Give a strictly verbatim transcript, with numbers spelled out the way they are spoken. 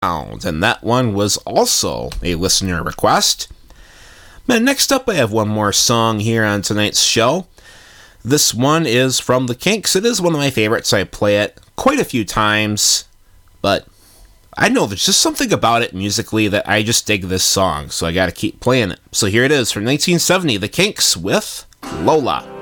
And that one was also a listener request. And next up, I have one more song here on tonight's show. This one is from The Kinks. It is one of my favorites. I play it quite a few times, but I know there's just something about it musically that I just dig this song, so I gotta keep playing it. So here it is from nineteen seventy, The Kinks with Lola.